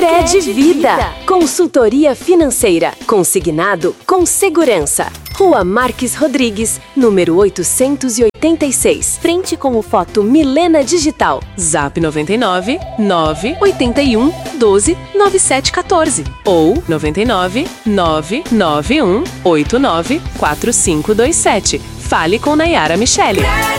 Sicredi Vida. Consultoria financeira. Consignado com segurança. Rua Marques Rodrigues, número 886. Frente com o Foto Milena Digital. Zap 99 981 12 9714 ou 99 991 89 4527. Fale com Nayara Michele.